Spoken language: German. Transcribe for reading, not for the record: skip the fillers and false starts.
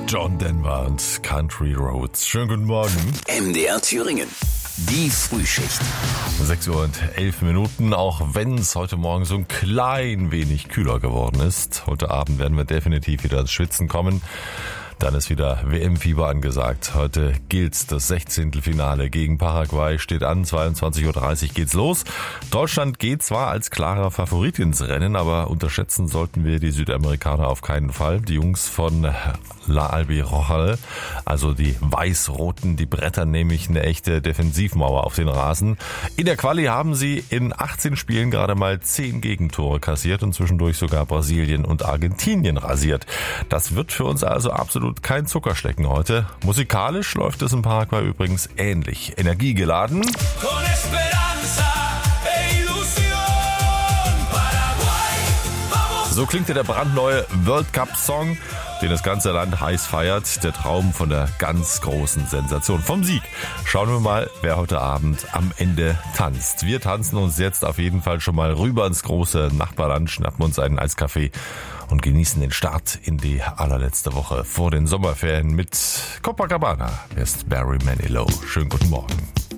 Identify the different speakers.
Speaker 1: John Denver und Country Roads. Schönen guten Morgen.
Speaker 2: MDR Thüringen. Die Frühschicht.
Speaker 1: 6:11 Uhr, auch wenn es heute Morgen so ein klein wenig kühler geworden ist. Heute Abend werden wir definitiv wieder ins Schwitzen kommen. Dann ist wieder WM-Fieber angesagt. Heute gilt das 16. Finale gegen Paraguay, steht an, 22:30 Uhr geht's los. Deutschland geht zwar als klarer Favorit ins Rennen, aber unterschätzen sollten wir die Südamerikaner auf keinen Fall. Die Jungs von La Albirroja, also die Weiß-Roten, die brettern nämlich eine echte Defensivmauer auf den Rasen. In der Quali haben sie in 18 Spielen gerade mal 10 Gegentore kassiert und zwischendurch sogar Brasilien und Argentinien rasiert. Das wird für uns also absolut kein Zuckerschlecken heute. Musikalisch läuft es in Paraguay übrigens ähnlich. Energiegeladen. So klingt der brandneue World Cup Song, den das ganze Land heiß feiert. Der Traum von der ganz großen Sensation, vom Sieg. Schauen wir mal, wer heute Abend am Ende tanzt. Wir tanzen uns jetzt auf jeden Fall schon mal rüber ins große Nachbarland, schnappen uns einen Eiskaffee und genießen den Start in die allerletzte Woche vor den Sommerferien mit Copacabana. Hier ist Barry Manilow. Schönen guten Morgen.